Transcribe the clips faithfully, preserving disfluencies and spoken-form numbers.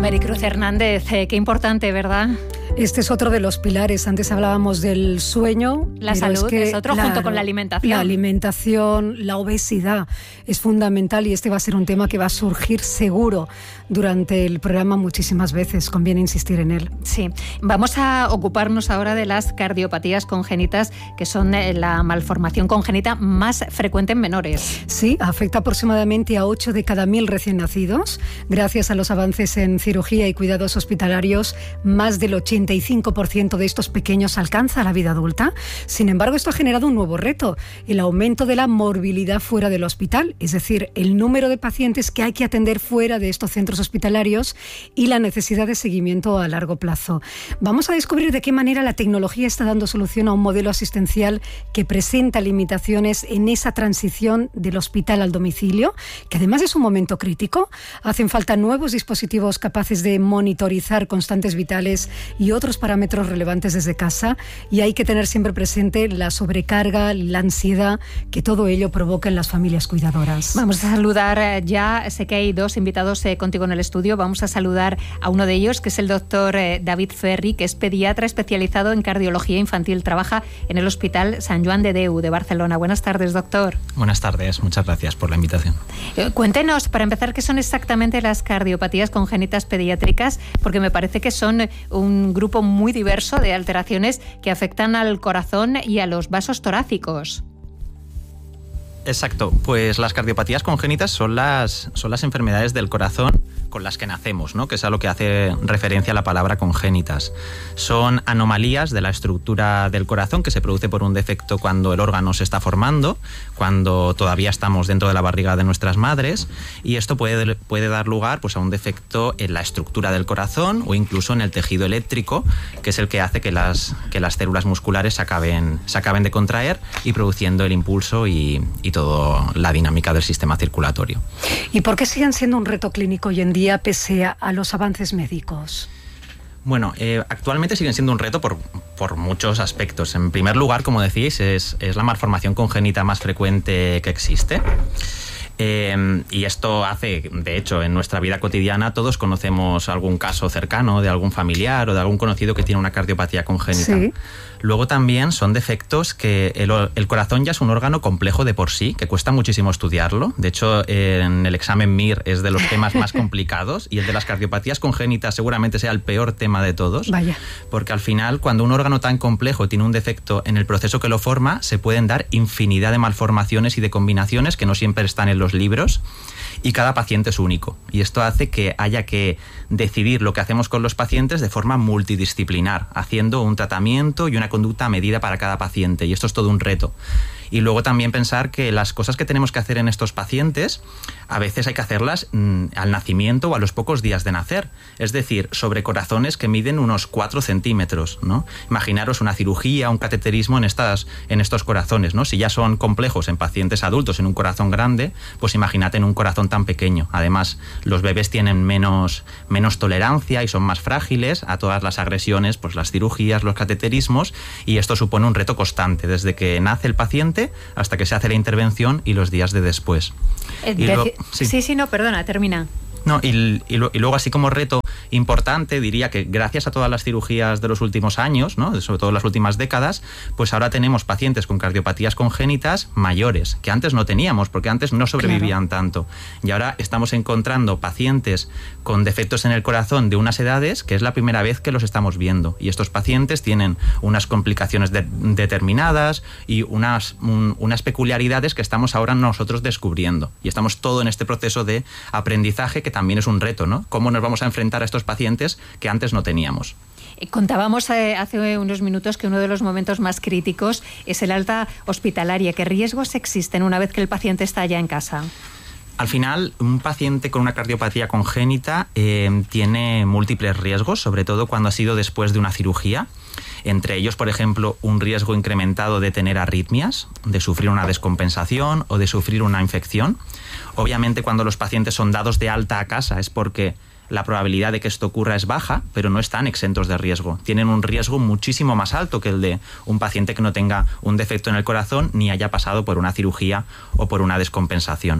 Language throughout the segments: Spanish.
Maricruz Hernández, eh, qué importante, ¿verdad? Este es otro de los pilares. Antes hablábamos del sueño. La salud es, que, es otro, claro, junto con la alimentación. La alimentación, la obesidad es fundamental y este va a ser un tema que va a surgir seguro durante el programa muchísimas veces. Conviene insistir en él. Sí. Vamos a ocuparnos ahora de las cardiopatías congénitas, que son la malformación congénita más frecuente en menores. Sí, afecta aproximadamente a ocho de cada mil recién nacidos. Gracias a los avances en cirugía y cuidados hospitalarios, más del ochenta y cinco por ciento de estos pequeños alcanza la vida adulta. Sin embargo, esto ha generado un nuevo reto, el aumento de la morbilidad fuera del hospital, es decir, el número de pacientes que hay que atender fuera de estos centros hospitalarios y la necesidad de seguimiento a largo plazo. Vamos a descubrir de qué manera la tecnología está dando solución a un modelo asistencial que presenta limitaciones en esa transición del hospital al domicilio, que además es un momento crítico. Hacen falta nuevos dispositivos capaces de monitorizar constantes vitales y otros parámetros relevantes desde casa, y hay que tener siempre presente la sobrecarga, la ansiedad que todo ello provoca en las familias cuidadoras. Vamos a saludar ya, sé que hay dos invitados eh, contigo en el estudio. Vamos a saludar a uno de ellos, que es el doctor eh, David Ferri, que es pediatra especializado en cardiología infantil. Trabaja en el Hospital Sant Joan de Déu de Barcelona. Buenas tardes, doctor. Buenas tardes, muchas gracias por la invitación. Eh, cuéntenos, para empezar, qué son exactamente las cardiopatías congénitas pediátricas, porque me parece que son un grupo muy diverso de alteraciones que afectan al corazón y a los vasos torácicos. Exacto, pues las cardiopatías congénitas son las, son las enfermedades del corazón con las que nacemos, ¿no? Que es a lo que hace referencia la palabra congénitas. Son anomalías de la estructura del corazón que se produce por un defecto cuando el órgano se está formando, cuando todavía estamos dentro de la barriga de nuestras madres, y esto puede, puede dar lugar, pues, a un defecto en la estructura del corazón o incluso en el tejido eléctrico, que es el que hace que las, que las células musculares se acaben, se acaben de contraer y produciendo el impulso y, y toda la dinámica del sistema circulatorio. ¿Y por qué siguen siendo un reto clínico hoy en día pese a, a los avances médicos? Bueno, eh, actualmente siguen siendo un reto por, por muchos aspectos. En primer lugar, como decís, es, es la malformación congénita más frecuente que existe. Eh, y esto hace, de hecho, en nuestra vida cotidiana todos conocemos algún caso cercano de algún familiar o de algún conocido que tiene una cardiopatía congénita. Sí. Luego también son defectos que el, el corazón ya es un órgano complejo de por sí, que cuesta muchísimo estudiarlo. De hecho, en el examen M I R es de los temas más complicados, y el de las cardiopatías congénitas seguramente sea el peor tema de todos. Vaya. Porque al final, cuando un órgano tan complejo tiene un defecto en el proceso que lo forma, se pueden dar infinidad de malformaciones y de combinaciones que no siempre están en los libros, y cada paciente es único. Y esto hace que haya que decidir lo que hacemos con los pacientes de forma multidisciplinar, haciendo un tratamiento y una conducta medida para cada paciente, y esto es todo un reto. Y luego también pensar que las cosas que tenemos que hacer en estos pacientes, a veces hay que hacerlas mmm, al nacimiento o a los pocos días de nacer. Es decir, sobre corazones que miden unos cuatro centímetros, ¿no? Imaginaros una cirugía, un cateterismo en, estas, en estos corazones, ¿no? Si ya son complejos en pacientes adultos, en un corazón grande, pues imagínate en un corazón tan pequeño. Además, los bebés tienen menos, menos tolerancia y son más frágiles a todas las agresiones, pues las cirugías, los cateterismos, y esto supone un reto constante, desde que nace el paciente hasta que se hace la intervención y los días de después. Eh, y lo, sí. sí, sí, no, perdona, termina. No, y, y, lo, y luego, así como reto importante, diría que gracias a todas las cirugías de los últimos años, ¿no? Sobre todo las últimas décadas, pues ahora tenemos pacientes con cardiopatías congénitas mayores, que antes no teníamos, porque antes no sobrevivían claro. tanto. Y ahora estamos encontrando pacientes con defectos en el corazón de unas edades que es la primera vez que los estamos viendo. Y estos pacientes tienen unas complicaciones de, determinadas y unas, un, unas peculiaridades que estamos ahora nosotros descubriendo. Y estamos todo en este proceso de aprendizaje, que también es un reto, ¿no? ¿Cómo nos vamos a enfrentar a estos pacientes que antes no teníamos? Contábamos eh, hace unos minutos que uno de los momentos más críticos es el alta hospitalaria. ¿Qué riesgos existen una vez que el paciente está ya en casa? Al final, un paciente con una cardiopatía congénita eh, tiene múltiples riesgos, sobre todo cuando ha sido después de una cirugía. Entre ellos, por ejemplo, un riesgo incrementado de tener arritmias, de sufrir una descompensación o de sufrir una infección. Obviamente, cuando los pacientes son dados de alta a casa es porque la probabilidad de que esto ocurra es baja, pero no están exentos de riesgo. Tienen un riesgo muchísimo más alto que el de un paciente que no tenga un defecto en el corazón ni haya pasado por una cirugía o por una descompensación.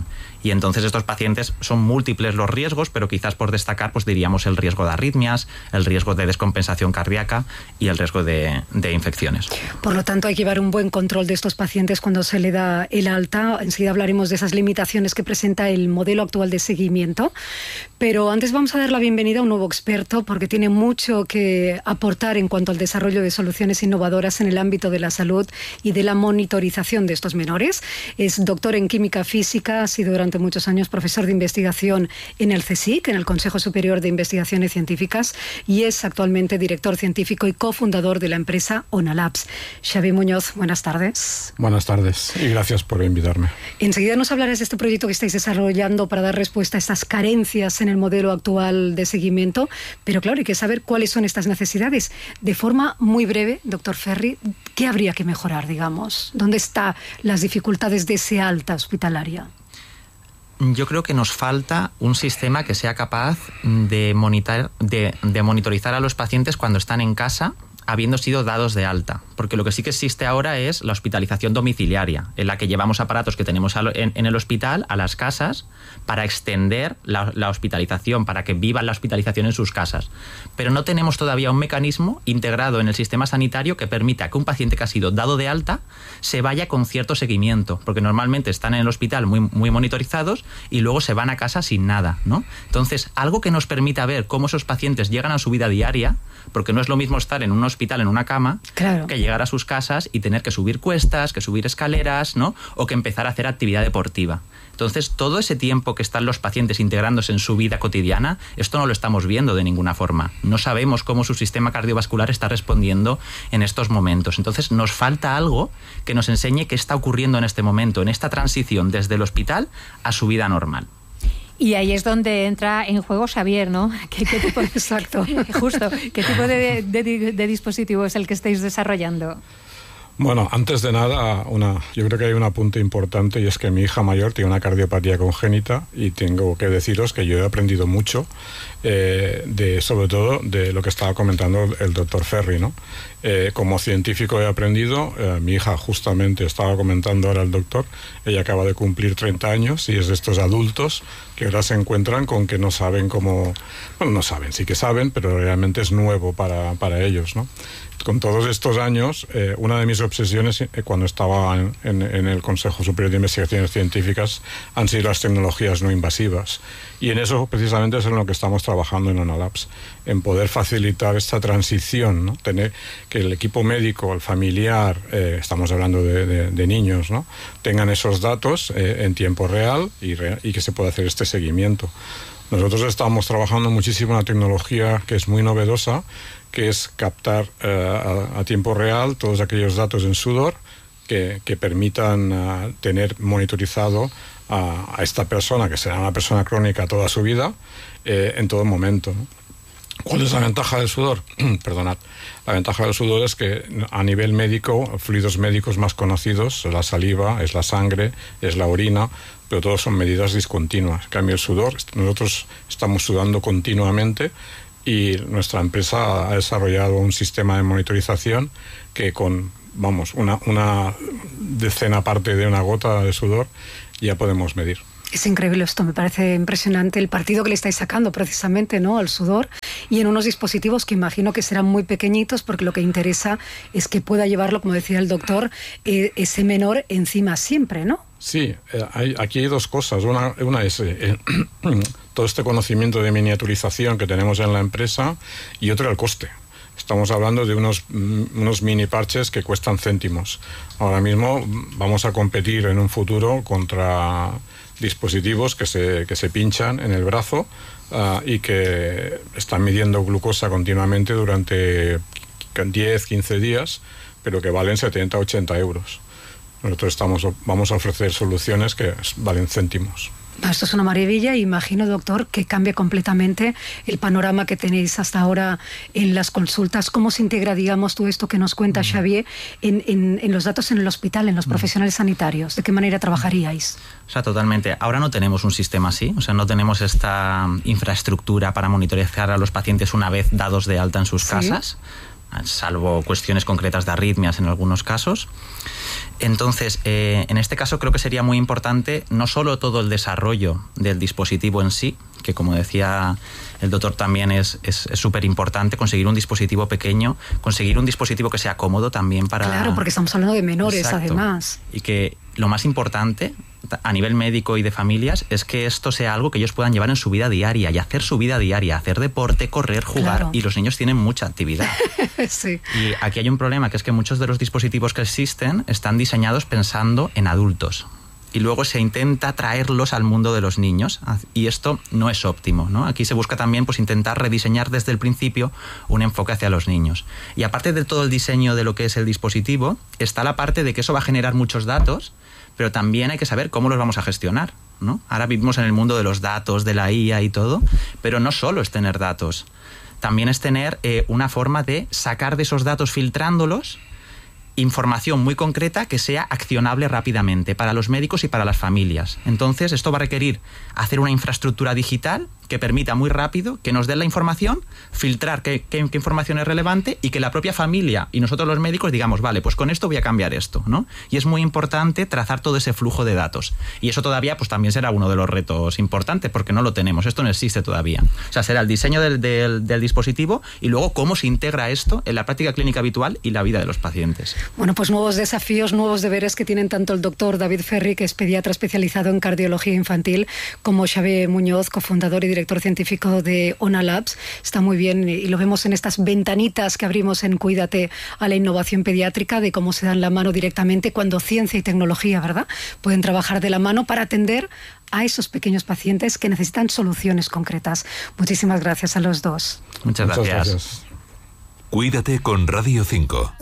Y entonces estos pacientes son múltiples los riesgos, pero quizás por destacar pues diríamos el riesgo de arritmias, el riesgo de descompensación cardíaca y el riesgo de, de infecciones. Por lo tanto, hay que llevar un buen control de estos pacientes cuando se le da el alta. Enseguida hablaremos de esas limitaciones que presenta el modelo actual de seguimiento. Pero antes vamos a dar la bienvenida a un nuevo experto porque tiene mucho que aportar en cuanto al desarrollo de soluciones innovadoras en el ámbito de la salud y de la monitorización de estos menores. Es doctor en química física, ha sido durante muchos años profesor de investigación en el CSIC, en el Consejo Superior de Investigaciones Científicas, y es actualmente director científico y cofundador de la empresa ONALabs. Xavi Muñoz, buenas tardes. Buenas tardes y gracias por invitarme. Enseguida nos hablarás de este proyecto que estáis desarrollando para dar respuesta a estas carencias en el modelo actual de seguimiento, pero claro, hay que saber cuáles son estas necesidades. De forma muy breve, doctor Ferri, ¿qué habría que mejorar, digamos? ¿Dónde están las dificultades de ese alta hospitalaria? Yo creo que nos falta un sistema que sea capaz de, monitor, de, de monitorizar a los pacientes cuando están en casa, habiendo sido dados de alta. Porque lo que sí que existe ahora es la hospitalización domiciliaria, en la que llevamos aparatos que tenemos en, en el hospital a las casas para extender la, la hospitalización, para que vivan la hospitalización en sus casas. Pero no tenemos todavía un mecanismo integrado en el sistema sanitario que permita que un paciente que ha sido dado de alta se vaya con cierto seguimiento, porque normalmente están en el hospital muy, muy monitorizados y luego se van a casa sin nada, ¿no? Entonces, algo que nos permita ver cómo esos pacientes llegan a su vida diaria, porque no es lo mismo estar en un hospital, en una cama, claro, que llegar a sus casas y tener que subir cuestas, que subir escaleras, ¿no? O que empezar a hacer actividad deportiva. Entonces, todo ese tiempo que están los pacientes integrándose en su vida cotidiana, esto no lo estamos viendo de ninguna forma. No sabemos cómo su sistema cardiovascular está respondiendo en estos momentos. Entonces, nos falta algo que nos enseñe qué está ocurriendo en este momento, en esta transición desde el hospital a su vida normal. Y ahí es donde entra en juego Xavier, ¿no? ¿Qué, qué tipo, exacto, justo, ¿qué tipo de, de, de dispositivo es el que estáis desarrollando? Bueno, antes de nada, una, yo creo que hay un apunte importante y es que mi hija mayor tiene una cardiopatía congénita y tengo que deciros que yo he aprendido mucho, eh, de, sobre todo de lo que estaba comentando el doctor Ferri, ¿no? Eh, como científico he aprendido, eh, mi hija justamente estaba comentando ahora el doctor, ella acaba de cumplir treinta años y es de estos adultos que ahora se encuentran con que no saben cómo, bueno, no saben, sí que saben, pero realmente es nuevo para, para ellos, ¿no? Con todos estos años, eh, una de mis obsesiones eh, cuando estaba en, en, en el Consejo Superior de Investigaciones Científicas han sido las tecnologías no invasivas. Y en eso precisamente es en lo que estamos trabajando en ONALabs, en poder facilitar esta transición, ¿no? Tener que el equipo médico, el familiar, eh, estamos hablando de, de, de niños, ¿no? Tengan esos datos eh, en tiempo real y, re, y que se pueda hacer este seguimiento. Nosotros estamos trabajando muchísimo en una tecnología que es muy novedosa, que es captar uh, a, a tiempo real todos aquellos datos en sudor que, que permitan uh, tener monitorizado a, a esta persona, que será una persona crónica toda su vida, eh, en todo momento, ¿no? ¿Cuál es la ventaja del sudor? Perdonad. La ventaja del sudor es que a nivel médico, fluidos médicos más conocidos, la saliva, es la sangre, es la orina, pero todos son medidas discontinuas. En cambio, el sudor, nosotros estamos sudando continuamente y nuestra empresa ha desarrollado un sistema de monitorización que con, vamos, una, una decena parte de una gota de sudor ya podemos medir. Es increíble esto, me parece impresionante el partido que le estáis sacando precisamente, ¿no?, al sudor, y en unos dispositivos que imagino que serán muy pequeñitos porque lo que interesa es que pueda llevarlo, como decía el doctor, eh, ese menor encima siempre, ¿no? Sí, eh, hay, aquí hay dos cosas. Una, una es eh, todo este conocimiento de miniaturización que tenemos en la empresa y otra el coste. Estamos hablando de unos, unos mini parches que cuestan céntimos. Ahora mismo vamos a competir en un futuro contra dispositivos que se, que se pinchan en el brazo uh, y que están midiendo glucosa continuamente durante diez, quince días, pero que valen setenta, ochenta euros. Nosotros estamos, vamos a ofrecer soluciones que valen céntimos. Esto es una maravilla y imagino, doctor, que cambia completamente el panorama que tenéis hasta ahora en las consultas. ¿Cómo se integra, digamos, todo esto que nos cuenta mm. Xavier en, en, en los datos en el hospital, en los mm. profesionales sanitarios? ¿De qué manera trabajaríais? O sea, totalmente. Ahora no tenemos un sistema así, o sea, no tenemos esta infraestructura para monitorizar a los pacientes una vez dados de alta en sus ¿Sí? casas, salvo cuestiones concretas de arritmias en algunos casos. Entonces, eh, en este caso creo que sería muy importante no solo todo el desarrollo del dispositivo en sí, que como decía el doctor también es súper importante, conseguir un dispositivo pequeño, conseguir un dispositivo que sea cómodo también para... Claro, porque estamos hablando de menores. Exacto. Además. Y que lo más importante a nivel médico y de familias es que esto sea algo que ellos puedan llevar en su vida diaria y hacer su vida diaria, hacer deporte, correr, jugar, claro. Y los niños tienen mucha actividad. Sí. Y aquí hay un problema, que es que muchos de los dispositivos que existen están diseñados pensando en adultos. Y luego se intenta traerlos al mundo de los niños, y esto no es óptimo, ¿no? Aquí se busca también pues intentar rediseñar desde el principio un enfoque hacia los niños. Y aparte de todo el diseño de lo que es el dispositivo, está la parte de que eso va a generar muchos datos, pero también hay que saber cómo los vamos a gestionar, ¿no? Ahora vivimos en el mundo de los datos, de la I A y todo, pero no solo es tener datos, también es tener eh, una forma de sacar de esos datos, filtrándolos, información muy concreta que sea accionable rápidamente para los médicos y para las familias. Entonces, esto va a requerir hacer una infraestructura digital que permita muy rápido que nos den la información, filtrar qué, qué, qué información es relevante y que la propia familia y nosotros los médicos digamos, vale, pues con esto voy a cambiar esto, ¿no? Y es muy importante trazar todo ese flujo de datos. Y eso todavía pues también será uno de los retos importantes porque no lo tenemos, esto no existe todavía. O sea, será el diseño del, del, del dispositivo y luego cómo se integra esto en la práctica clínica habitual y la vida de los pacientes. Bueno, pues nuevos desafíos, nuevos deberes que tienen tanto el doctor David Ferri, que es pediatra especializado en cardiología infantil, como Xavier Muñoz, cofundador y director científico de ONA Labs. Está muy bien y lo vemos en estas ventanitas que abrimos en Cuídate a la innovación pediátrica, de cómo se dan la mano directamente cuando ciencia y tecnología, ¿verdad?, pueden trabajar de la mano para atender a esos pequeños pacientes que necesitan soluciones concretas. Muchísimas gracias a los dos. Muchas gracias. Muchas gracias. Cuídate con Radio cinco.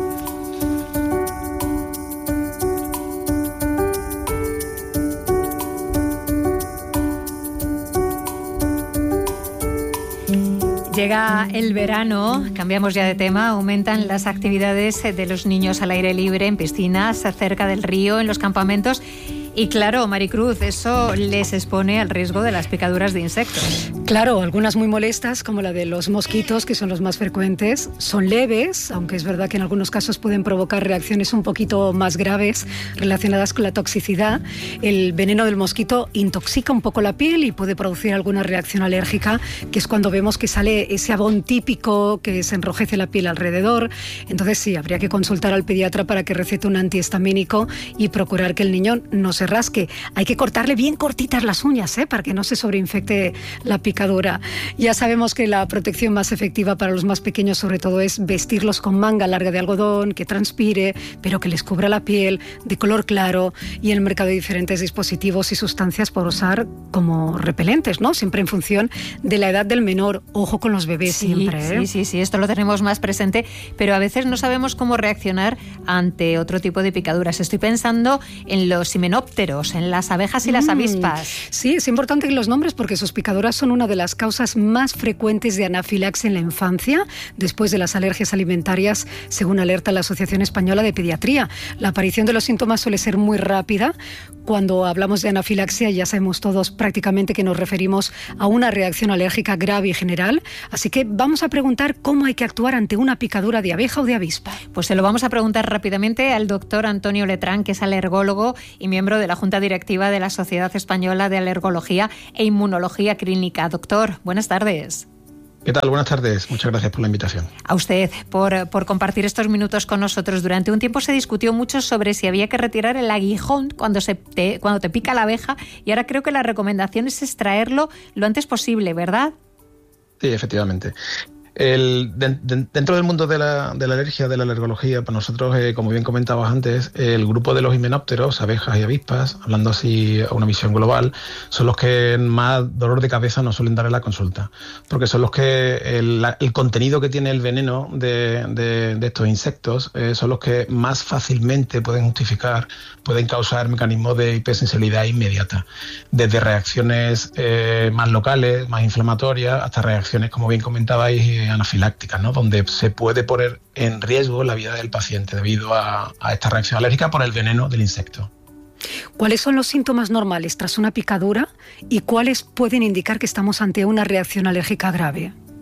Llega el verano, cambiamos ya de tema, aumentan las actividades de los niños al aire libre, en piscinas, cerca del río, en los campamentos. Y claro, Maricruz, eso les expone al riesgo de las picaduras de insectos. Claro, algunas muy molestas, como la de los mosquitos, que son los más frecuentes, son leves, aunque es verdad que en algunos casos pueden provocar reacciones un poquito más graves relacionadas con la toxicidad. El veneno del mosquito intoxica un poco la piel y puede producir alguna reacción alérgica, que es cuando vemos que sale ese abón típico, que se enrojece la piel alrededor. Entonces sí, habría que consultar al pediatra para que recete un antihistamínico y procurar que el niño no se rasque. Hay que cortarle bien cortitas las uñas, ¿eh?, para que no se sobreinfecte la picadura. Ya sabemos que la protección más efectiva para los más pequeños sobre todo es vestirlos con manga larga de algodón, que transpire, pero que les cubra la piel, de color claro, y en el mercado hay diferentes dispositivos y sustancias por usar como repelentes, ¿no? Siempre en función de la edad del menor. Ojo con los bebés, sí, siempre, ¿eh? Sí, sí, sí, esto lo tenemos más presente, pero a veces no sabemos cómo reaccionar ante otro tipo de picaduras. Estoy pensando en los himenópteros, en las abejas y las avispas. Mm, sí, es importante que los nombres, porque sus picaduras son una de las causas más frecuentes de anafilaxia en la infancia, después de las alergias alimentarias, según alerta la Asociación Española de Pediatría. La aparición de los síntomas suele ser muy rápida. Cuando hablamos de anafilaxia ya sabemos todos prácticamente que nos referimos a una reacción alérgica grave y general. Así que vamos a preguntar cómo hay que actuar ante una picadura de abeja o de avispa. Pues se lo vamos a preguntar rápidamente al doctor Antonio Letrán, que es alergólogo y miembro de la Junta Directiva de la Sociedad Española de Alergología e Inmunología Clínica. Doctor, buenas tardes. ¿Qué tal? Buenas tardes. Muchas gracias por la invitación. A usted, por, por compartir estos minutos con nosotros. Durante un tiempo se discutió mucho sobre si había que retirar el aguijón cuando, se te, cuando te pica la abeja, y ahora creo que la recomendación es extraerlo lo antes posible, ¿verdad? Sí, efectivamente. El, de, de, dentro del mundo de la, de la alergia, de la alergología, para nosotros, eh, como bien comentabas antes, el grupo de los himenópteros, abejas y avispas, hablando así a una visión global, son los que más dolor de cabeza nos suelen dar en la consulta, porque son los que el, la, el contenido que tiene el veneno de, de, de estos insectos eh, son los que más fácilmente pueden justificar, pueden causar mecanismos de hipersensibilidad inmediata, desde reacciones eh, más locales, más inflamatorias, hasta reacciones, como bien comentabais, anafilácticas, ¿no?, donde se puede poner en riesgo la vida del paciente debido a, a esta reacción alérgica por el veneno del insecto. ¿Cuáles son los síntomas normales tras una picadura y cuáles pueden indicar que estamos ante una reacción alérgica grave?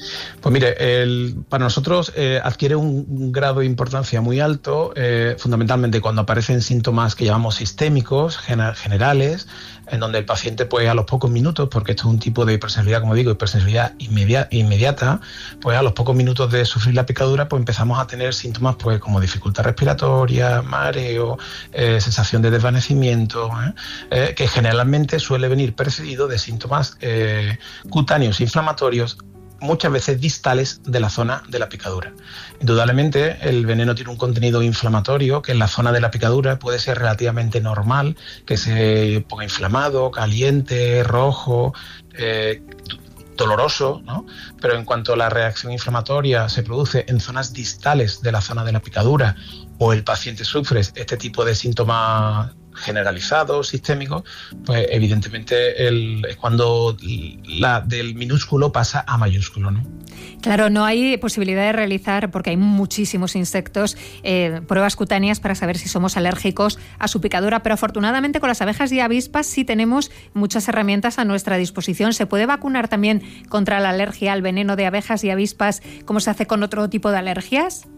Pues mire, el, para nosotros eh, adquiere un, un grado de importancia muy alto, eh, fundamentalmente cuando aparecen síntomas que llamamos sistémicos, gener, generales, en donde el paciente pues a los pocos minutos, porque esto es un tipo de hipersensibilidad, como digo, hipersensibilidad inmediata, inmediata, pues a los pocos minutos de sufrir la picadura pues empezamos a tener síntomas pues como dificultad respiratoria, mareo, eh, sensación de desvanecimiento, ¿eh? Eh, que generalmente suele venir precedido de síntomas eh, cutáneos inflamatorios, muchas veces distales de la zona de la picadura. Indudablemente el veneno tiene un contenido inflamatorio que en la zona de la picadura puede ser relativamente normal, que se ponga inflamado, caliente, rojo, eh, doloroso, ¿no? Pero en cuanto la reacción inflamatoria se produce en zonas distales de la zona de la picadura o el paciente sufre este tipo de síntomas generalizados, sistémicos, pues evidentemente el, es cuando la del minúsculo pasa a mayúsculo, ¿no? Claro, no hay posibilidad de realizar, porque hay muchísimos insectos, eh, pruebas cutáneas para saber si somos alérgicos a su picadura, pero afortunadamente con las abejas y avispas sí tenemos muchas herramientas a nuestra disposición. ¿Se puede vacunar también contra la alergia al veneno de abejas y avispas como se hace con otro tipo de alergias?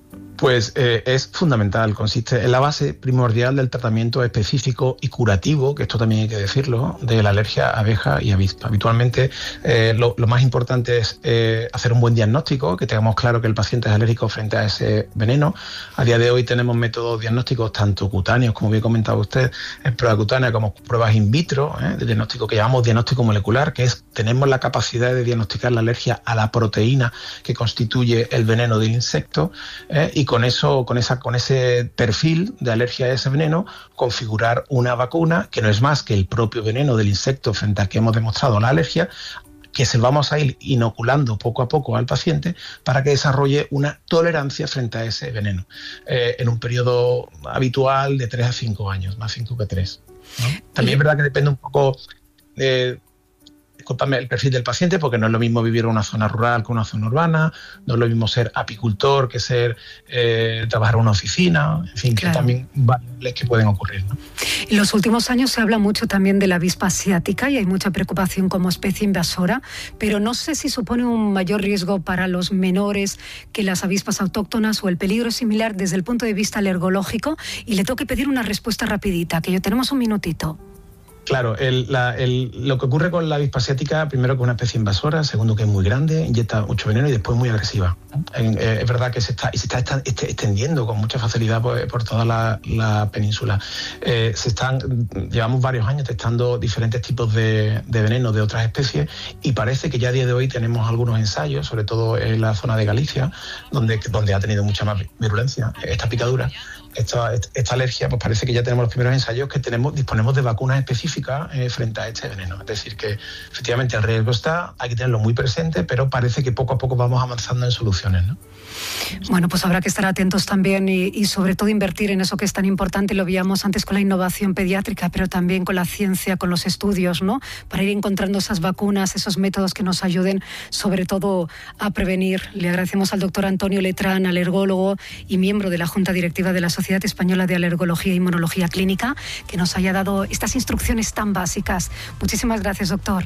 Pues eh, es fundamental, consiste en la base primordial del tratamiento específico y curativo, que esto también hay que decirlo, de la alergia a abeja y avispa. Habitualmente eh, lo, lo más importante es eh, hacer un buen diagnóstico, que tengamos claro que el paciente es alérgico frente a ese veneno. A día de hoy tenemos métodos diagnósticos tanto cutáneos, como bien comentaba usted, en prueba cutánea, como pruebas in vitro, ¿eh? de diagnóstico que llamamos diagnóstico molecular, que es tenemos la capacidad de diagnosticar la alergia a la proteína que constituye el veneno del insecto, ¿eh? y con eso, con esa, con ese perfil de alergia a ese veneno, configurar una vacuna que no es más que el propio veneno del insecto frente al que hemos demostrado la alergia, que se vamos a ir inoculando poco a poco al paciente para que desarrolle una tolerancia frente a ese veneno, eh, en un periodo habitual de tres a cinco años, más cinco que tres, ¿no? También es verdad que depende un poco de... discúlpame, el perfil del paciente, porque no es lo mismo vivir en una zona rural que una zona urbana, no es lo mismo ser apicultor que ser eh, trabajar en una oficina, en fin, claro, que también variables que pueden ocurrir, ¿no? En los últimos años se habla mucho también de la avispa asiática y hay mucha preocupación como especie invasora, pero no sé si supone un mayor riesgo para los menores que las avispas autóctonas o el peligro es similar desde el punto de vista alergológico. Y le tengo que pedir una respuesta rapidita, que ya tenemos un minutito. Claro, el, la, el, lo que ocurre con la avispa asiática, primero que es una especie invasora, segundo que es muy grande, inyecta mucho veneno y después muy agresiva. En, eh, es verdad que se está, y se está, está extendiendo con mucha facilidad por, por toda la, la península. Eh, se están, llevamos varios años testando diferentes tipos de, de veneno de otras especies y parece que ya a día de hoy tenemos algunos ensayos, sobre todo en la zona de Galicia, donde, donde ha tenido mucha más virulencia esta picadura. Esta, esta alergia, pues parece que ya tenemos los primeros ensayos que tenemos, disponemos de vacunas específicas eh, frente a este veneno. Es decir, que efectivamente el riesgo está, hay que tenerlo muy presente, pero parece que poco a poco vamos avanzando en soluciones, ¿no? Bueno, pues habrá que estar atentos también y, y sobre todo invertir en eso que es tan importante. Lo veíamos antes con la innovación pediátrica, pero también con la ciencia, con los estudios, ¿no? Para ir encontrando esas vacunas, esos métodos que nos ayuden sobre todo a prevenir. Le agradecemos al doctor Antonio Letrán, alergólogo y miembro de la Junta Directiva de la Sociedad Española de Alergología e Inmunología Clínica, que nos haya dado estas instrucciones tan básicas. Muchísimas gracias, doctor.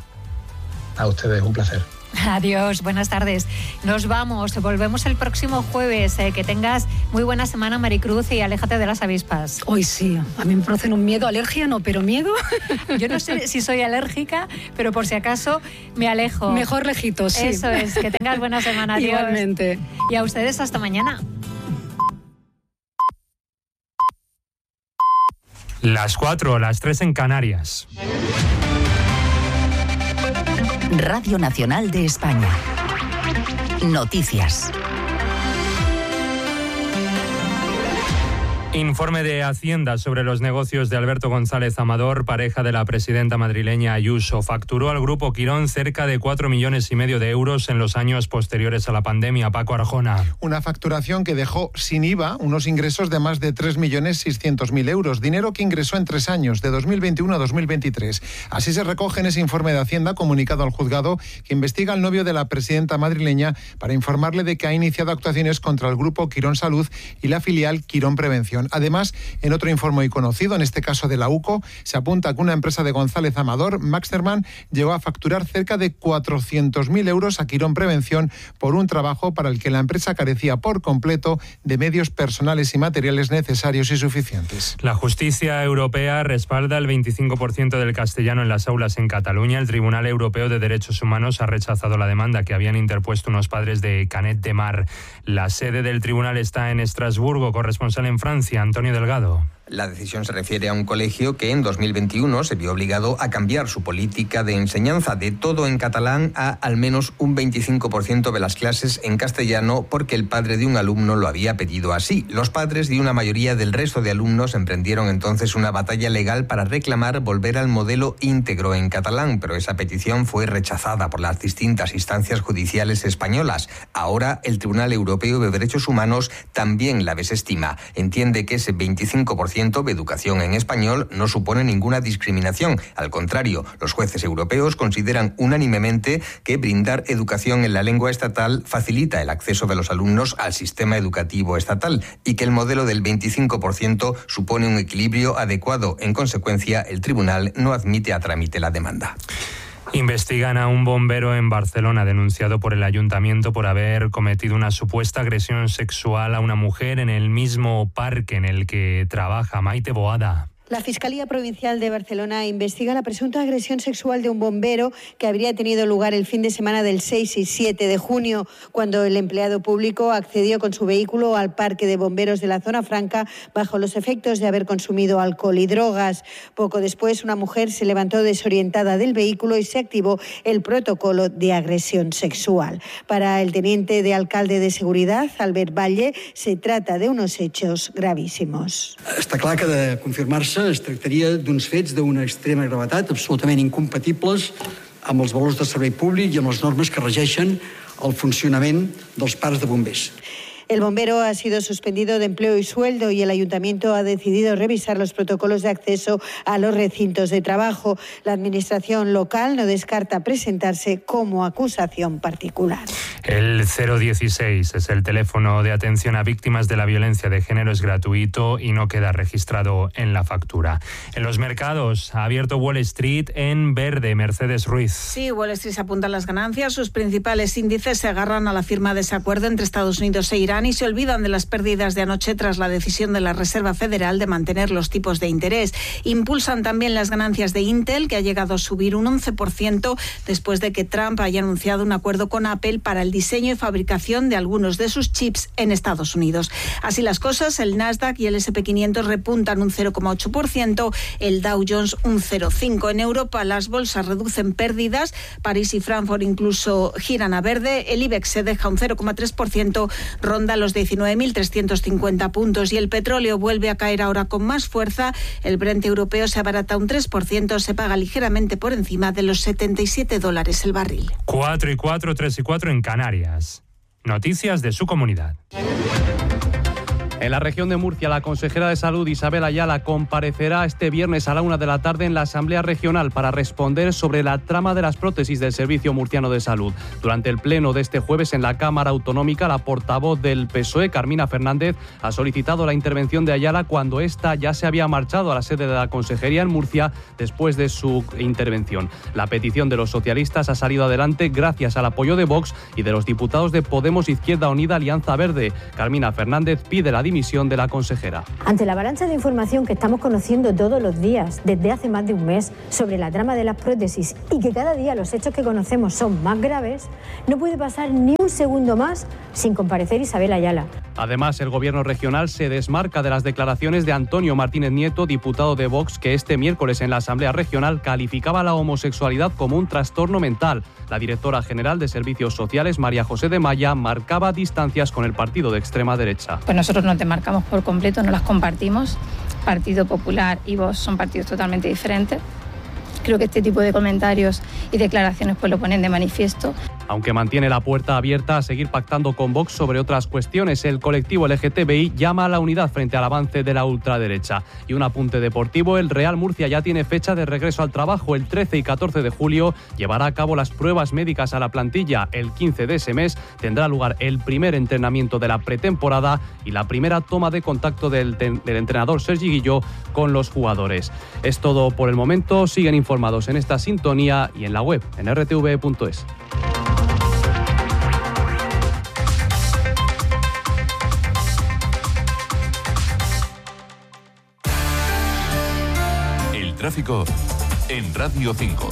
A ustedes, un placer. Adiós, buenas tardes. Nos vamos, volvemos el próximo jueves. Eh, que tengas muy buena semana, Maricruz, y aléjate de las avispas. Hoy sí, a mí me producen un miedo, alergia no, pero miedo. Yo no sé si soy alérgica, pero por si acaso me alejo. Mejor lejitos, sí. Eso es, que tengas buena semana. Adiós. Igualmente. Y a ustedes hasta mañana. Las cuatro, las tres en Canarias. Radio Nacional de España. Noticias. Informe de Hacienda sobre los negocios de Alberto González Amador, pareja de la presidenta madrileña Ayuso. Facturó al grupo Quirón cerca de cuatro millones y medio de euros en los años posteriores a la pandemia. Paco Arjona. Una facturación que dejó sin I V A unos ingresos de más de tres millones seiscientos mil euros, dinero que ingresó en tres años, de dos mil veintiuno a dos mil veintitrés. Así se recoge en ese informe de Hacienda comunicado al juzgado que investiga al novio de la presidenta madrileña para informarle de que ha iniciado actuaciones contra el grupo Quirón Salud y la filial Quirón Prevención. prevención. Además, en otro informe muy conocido, en este caso de la U C O, se apunta que una empresa de González Amador, Maxterman, llegó a facturar cerca de cuatrocientos mil euros a Quirón Prevención por un trabajo para el que la empresa carecía por completo de medios personales y materiales necesarios y suficientes. La justicia europea respalda el veinticinco por ciento del castellano en las aulas en Cataluña. El Tribunal Europeo de Derechos Humanos ha rechazado la demanda que habían interpuesto unos padres de Canet de Mar. La sede del tribunal está en Estrasburgo. Corresponsal en Francia, Antonio Delgado. La decisión se refiere a un colegio que en dos mil veintiuno se vio obligado a cambiar su política de enseñanza de todo en catalán a al menos un veinticinco por ciento de las clases en castellano porque el padre de un alumno lo había pedido así. Los padres y una mayoría del resto de alumnos emprendieron entonces una batalla legal para reclamar volver al modelo íntegro en catalán, pero esa petición fue rechazada por las distintas instancias judiciales españolas. Ahora el Tribunal Europeo de Derechos Humanos también la desestima. Entiende que ese veinticinco por ciento de educación en español no supone ninguna discriminación. Al contrario, los jueces europeos consideran unánimemente que brindar educación en la lengua estatal facilita el acceso de los alumnos al sistema educativo estatal y que el modelo del veinticinco por ciento supone un equilibrio adecuado. En consecuencia, el tribunal no admite a trámite la demanda. Investigan a un bombero en Barcelona denunciado por el ayuntamiento por haber cometido una supuesta agresión sexual a una mujer en el mismo parque en el que trabaja. Maite Boada. La Fiscalía Provincial de Barcelona investiga la presunta agresión sexual de un bombero que habría tenido lugar el fin de semana del seis y siete de junio, cuando el empleado público accedió con su vehículo al parque de bomberos de la Zona Franca bajo los efectos de haber consumido alcohol y drogas. Poco después, una mujer se levantó desorientada del vehículo y se activó el protocolo de agresión sexual. Para el teniente de alcalde de Seguridad, Albert Valle, se trata de unos hechos gravísimos. Està clar que de confirmar-se es tractaria d'uns fets d'una extrema gravetat, absolutament incompatibles amb els valors de servei públic i amb les normes que regeixen el funcionament dels parcs de bombers. El bombero ha sido suspendido de empleo y sueldo y el ayuntamiento ha decidido revisar los protocolos de acceso a los recintos de trabajo. La administración local no descarta presentarse como acusación particular. El cero dieciséis es el teléfono de atención a víctimas de la violencia de género, es gratuito y no queda registrado en la factura. En los mercados ha abierto Wall Street en verde. Mercedes Ruiz. Sí, Wall Street se apunta a las ganancias. Sus principales índices se agarran a la firma de ese acuerdo entre Estados Unidos e Irán y se olvidan de las pérdidas de anoche tras la decisión de la Reserva Federal de mantener los tipos de interés. Impulsan también las ganancias de Intel, que ha llegado a subir un once por ciento después de que Trump haya anunciado un acuerdo con Apple para el diseño y fabricación de algunos de sus chips en Estados Unidos. Así las cosas, el Nasdaq y el ese and pe quinientos repuntan un cero coma ocho por ciento, el Dow Jones un cero coma cinco por ciento. En Europa las bolsas reducen pérdidas, París y Frankfurt incluso giran a verde, el IBEX se deja un cero coma tres por ciento, ronda los diecinueve mil trescientos cincuenta puntos y el petróleo vuelve a caer ahora con más fuerza. El Brent europeo se abarata un tres por ciento, se paga ligeramente por encima de los setenta y siete dólares el barril. cuatro y cuatro, tres y cuatro en Canarias. Noticias de su comunidad. En la región de Murcia, la consejera de Salud, Isabel Ayala, comparecerá este viernes a la una de la tarde en la Asamblea Regional para responder sobre la trama de las prótesis del Servicio Murciano de Salud. Durante el pleno de este jueves en la Cámara Autonómica, la portavoz del P S O E, Carmina Fernández, ha solicitado la intervención de Ayala cuando ésta ya se había marchado a la sede de la Consejería en Murcia después de su intervención. La petición de los socialistas ha salido adelante gracias al apoyo de Vox y de los diputados de Podemos, Izquierda Unida, Alianza Verde. Carmina Fernández pide la dimisión de la consejera. Ante la avalancha de información que estamos conociendo todos los días desde hace más de un mes sobre la trama de las prótesis y que cada día los hechos que conocemos son más graves, no puede pasar ni un segundo más sin comparecer Isabel Ayala. Además, el gobierno regional se desmarca de las declaraciones de Antonio Martínez Nieto, diputado de Vox, que este miércoles en la Asamblea Regional calificaba la homosexualidad como un trastorno mental. La directora general de Servicios Sociales, María José de Maya, marcaba distancias con el partido de extrema derecha. Pues nosotros no te marcamos por completo, no las compartimos. Partido Popular y Vox son partidos totalmente diferentes. Creo que este tipo de comentarios y declaraciones pues lo ponen de manifiesto. Aunque mantiene la puerta abierta a seguir pactando con Vox sobre otras cuestiones, el colectivo L G T B I llama a la unidad frente al avance de la ultraderecha. Y un apunte deportivo, el Real Murcia ya tiene fecha de regreso al trabajo. El trece y catorce de julio llevará a cabo las pruebas médicas a la plantilla. El quince de ese mes tendrá lugar el primer entrenamiento de la pretemporada y la primera toma de contacto del, del entrenador Sergi Guilló con los jugadores. Es todo por el momento. Siguen informados en esta sintonía y en la web en r t v punto es. Tráfico en Radio cinco.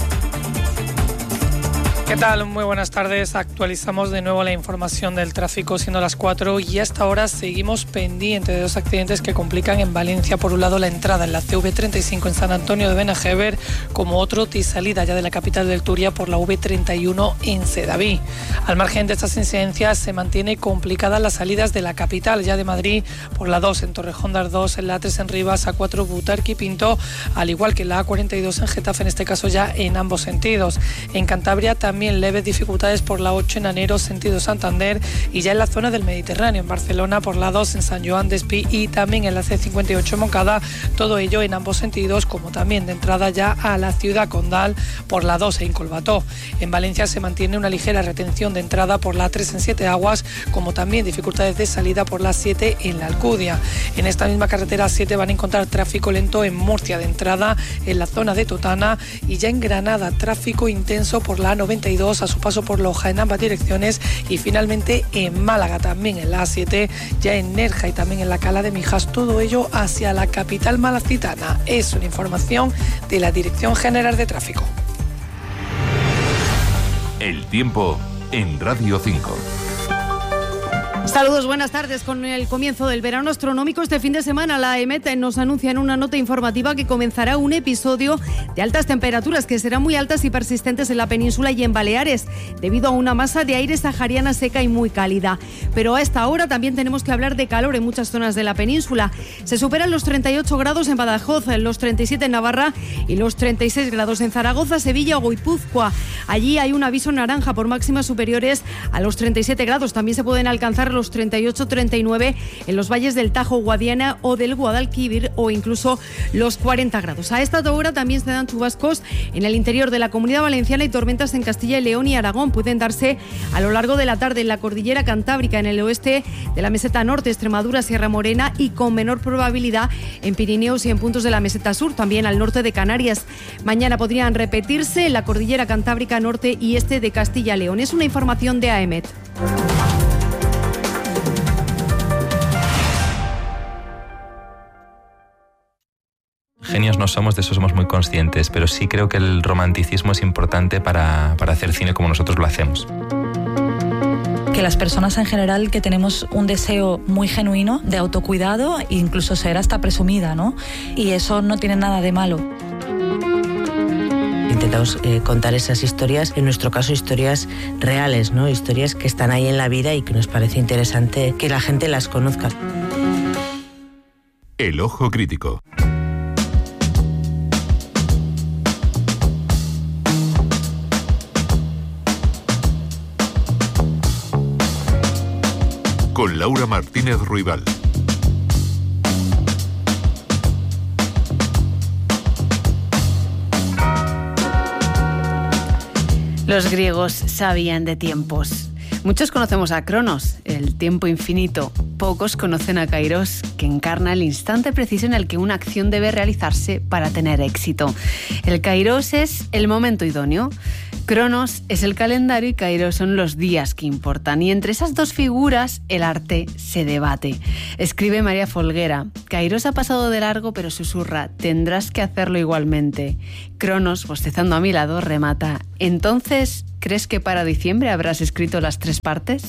¿Qué tal? Muy buenas tardes. Actualizamos de nuevo la información del tráfico siendo las cuatro y hasta ahora seguimos pendientes de dos accidentes que complican en Valencia. Por un lado, la entrada en la C V treinta y cinco en San Antonio de Benajever, como otro y salida ya de la capital del Turia por la V treinta y uno en Sedaví. Al margen de estas incidencias, se mantiene complicada las salidas de la capital ya de Madrid por la dos en Torrejón de Ardoz, en la A tres en Rivas, A cuatro Butarque y Pinto, al igual que la A cuarenta y dos en Getafe, en este caso ya en ambos sentidos. En Cantabria también También leves dificultades por la ocho en Anero, sentido Santander, y ya en la zona del Mediterráneo, en Barcelona por la dos en San Joan d'Espí y también en la C cincuenta y ocho en Montcada, todo ello en ambos sentidos, como también de entrada ya a la ciudad condal por la dos en Colbató. En Valencia se mantiene una ligera retención de entrada por la tres en Siete Aguas, como también dificultades de salida por la siete en la Alcudia. En esta misma carretera siete van a encontrar tráfico lento en Murcia de entrada, en la zona de Totana, y ya en Granada tráfico intenso por la A noventa y dos a su paso por Loja en ambas direcciones, y finalmente en Málaga también en la A siete, ya en Nerja y también en la Cala de Mijas, todo ello hacia la capital malacitana. Es una información de la Dirección General de Tráfico. El tiempo en Radio cinco. Saludos, buenas tardes. Con el comienzo del verano astronómico este fin de semana, la EMET nos anuncia en una nota informativa que comenzará un episodio de altas temperaturas que serán muy altas y persistentes en la península y en Baleares, debido a una masa de aire sahariana seca y muy cálida. Pero a esta hora también tenemos que hablar de calor en muchas zonas de la península. Se superan los treinta y ocho grados en Badajoz, los treinta y siete en Navarra y los treinta y seis grados en Zaragoza, Sevilla o Guipúzcoa. Allí hay un aviso naranja por máximas superiores a los treinta y siete grados. También se pueden alcanzar los treinta y ocho treinta y nueve en los valles del Tajo, Guadiana o del Guadalquivir, o incluso los cuarenta grados. A esta hora también se dan chubascos en el interior de la Comunidad Valenciana y tormentas en Castilla y León y Aragón. Pueden darse a lo largo de la tarde en la cordillera Cantábrica, en el oeste de la meseta norte, Extremadura, Sierra Morena, y con menor probabilidad en Pirineos y en puntos de la meseta sur, también al norte de Canarias. Mañana podrían repetirse en la cordillera Cantábrica norte y este de Castilla y León. Es una información de AEMET. Genios no somos, de eso somos muy conscientes, pero sí creo que el romanticismo es importante para, para hacer cine como nosotros lo hacemos. Que las personas en general que tenemos un deseo muy genuino de autocuidado, incluso ser hasta presumida, ¿no? Y eso no tiene nada de malo. Intentamos eh, contar esas historias, en nuestro caso historias reales, ¿no? Historias que están ahí en la vida y que nos parece interesante que la gente las conozca. El ojo crítico. Con Laura Martínez Ruibal. Los griegos sabían de tiempos. Muchos conocemos a Cronos, el tiempo infinito. Pocos conocen a Kairos, que encarna el instante preciso en el que una acción debe realizarse para tener éxito. El Kairos es el momento idóneo. Cronos es el calendario y Kairos son los días que importan. Y entre esas dos figuras el arte se debate. Escribe María Folguera: Kairos ha pasado de largo, pero susurra: tendrás que hacerlo igualmente. Cronos, bostezando a mi lado, remata: entonces, ¿crees que para diciembre habrás escrito las tres partes?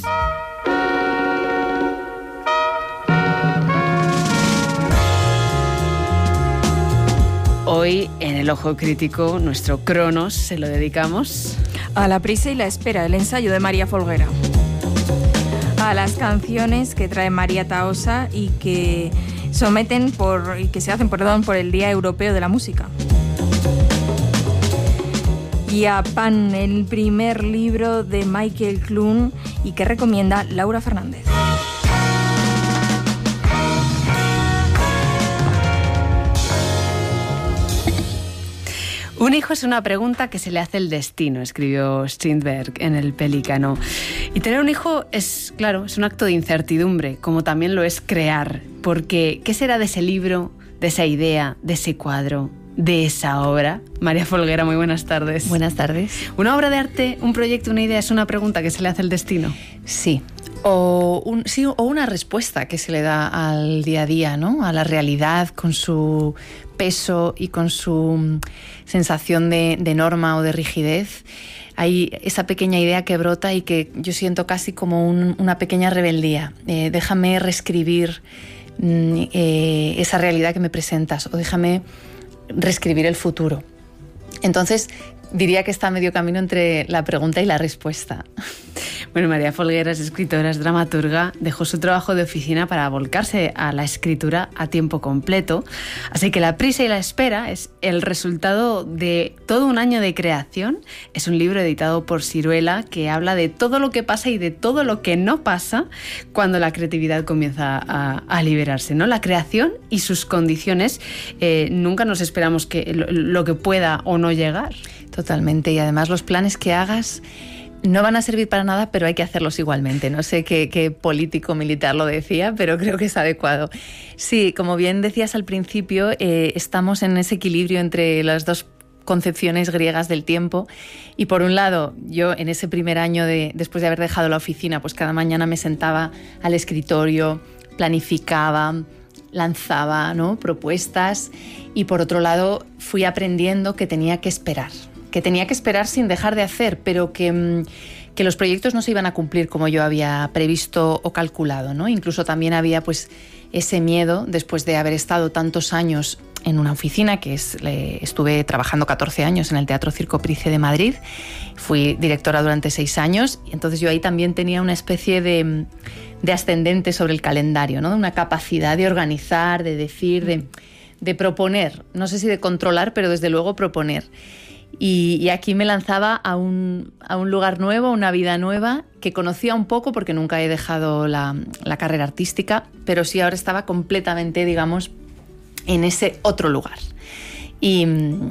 Hoy, en el Ojo Crítico, nuestro Cronos se lo dedicamos a la prisa y la espera, el ensayo de María Folguera. A las canciones que trae María Tahosa y que someten por y que se hacen, perdón, por el Día Europeo de la Música. y a Pan, el primer libro de Michael Clune y que recomienda Laura Fernández. Un hijo es una pregunta que se le hace el destino, escribió Strindberg en El Pelícano. Y tener un hijo es, claro, es un acto de incertidumbre, como también lo es crear. Porque, ¿qué será de ese libro, de esa idea, de ese cuadro, de esa obra? María Folguera, muy buenas tardes. Buenas tardes. ¿Una obra de arte, un proyecto, una idea es una pregunta que se le hace el destino? Sí. O, un, sí, o una respuesta que se le da al día a día, ¿no? A la realidad, con su peso y con su sensación de, de norma o de rigidez. Hay esa pequeña idea que brota y que yo siento casi como un, una pequeña rebeldía. Eh, déjame reescribir mm, eh, esa realidad que me presentas, o déjame reescribir el futuro. Entonces, diría que está a medio camino entre la pregunta y la respuesta. Bueno, María Folguera es escritora, es dramaturga, dejó su trabajo de oficina para volcarse a la escritura a tiempo completo. Así que La prisa y la espera es el resultado de todo un año de creación. Es un libro editado por Siruela que habla de todo lo que pasa y de todo lo que no pasa cuando la creatividad comienza a, a liberarse, ¿no? La creación y sus condiciones. Eh, nunca nos esperamos que lo, lo que pueda o no llegar. Totalmente. Y además los planes que hagas no van a servir para nada, pero hay que hacerlos igualmente. No sé qué, qué político militar lo decía, pero creo que es adecuado. Sí, como bien decías al principio, eh, estamos en ese equilibrio entre las dos concepciones griegas del tiempo. Y por un lado, yo en ese primer año, de, después de haber dejado la oficina, pues cada mañana me sentaba al escritorio, planificaba, lanzaba, ¿no?, propuestas. Y por otro lado, fui aprendiendo que tenía que esperar. que tenía que esperar sin dejar de hacer, pero que, que los proyectos no se iban a cumplir como yo había previsto o calculado, ¿no? Incluso también había pues ese miedo, después de haber estado tantos años en una oficina, que es, eh, estuve trabajando catorce años en el Teatro Circo Price de Madrid, fui directora durante seis años, y entonces yo ahí también tenía una especie de, de ascendente sobre el calendario, ¿no? Una capacidad de organizar, de decir, de, de proponer, no sé si de controlar, pero desde luego proponer. Y, y aquí me lanzaba a un, a un lugar nuevo, una vida nueva, que conocía un poco porque nunca he dejado la, la carrera artística, pero sí ahora estaba completamente, digamos, en ese otro lugar. Y,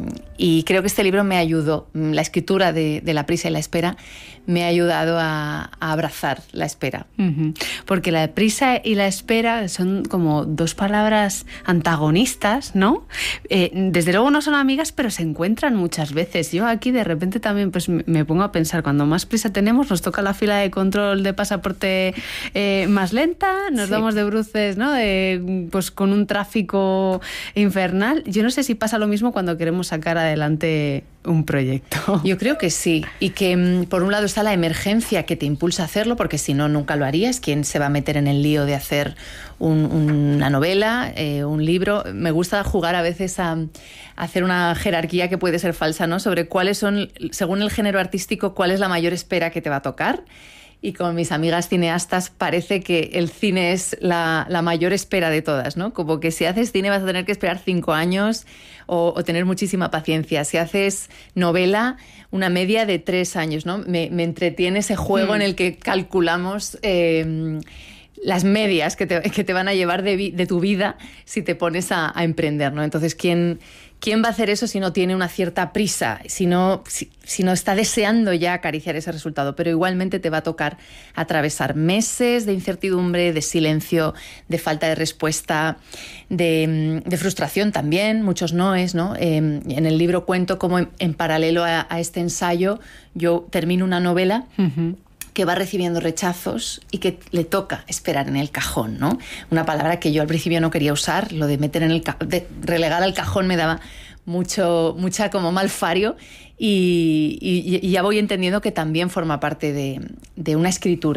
y creo que este libro me ayudó, la escritura de, de La prisa y la espera, me ha ayudado a, a abrazar la espera. Uh-huh. Porque la prisa y la espera son como dos palabras antagonistas, ¿no? Eh, desde luego no son amigas, pero se encuentran muchas veces. Yo aquí de repente también pues me pongo a pensar, cuando más prisa tenemos, nos toca la fila de control de pasaporte eh, más lenta, nos sí. damos de bruces, ¿no? De, pues con un tráfico infernal. Yo no sé si pasa lo mismo cuando queremos sacar adelante un proyecto. Yo creo que sí, y que por un lado está la emergencia que te impulsa a hacerlo, porque si no, nunca lo harías. ¿Quién se va a meter en el lío de hacer un, una novela, eh, un libro? Me gusta jugar a veces a, a hacer una jerarquía que puede ser falsa, ¿no? Sobre cuáles son, según el género artístico, cuál es la mayor espera que te va a tocar. Y con mis amigas cineastas parece que el cine es la, la mayor espera de todas, ¿no? Como que si haces cine vas a tener que esperar cinco años o, o tener muchísima paciencia. Si haces novela, una media de tres años, ¿no? Me, me entretiene ese juego mm. en el que calculamos eh, las medias que te, que te van a llevar de, vi, de tu vida si te pones a, a emprender, ¿no? Entonces, ¿quién... ¿Quién va a hacer eso si no tiene una cierta prisa, si no, si, si no está deseando ya acariciar ese resultado? Pero igualmente te va a tocar atravesar meses de incertidumbre, de silencio, de falta de respuesta, de, de frustración también, muchos noes, ¿no? Eh, en el libro cuento cómo en, en paralelo a, a este ensayo yo termino una novela uh-huh. que va recibiendo rechazos y que le toca esperar en el cajón, ¿no? Una palabra que yo al principio no quería usar, lo de meter en el ca- de relegar al cajón me daba mucho, mucha como malfario, y, y, y ya voy entendiendo que también forma parte de, de una escritura.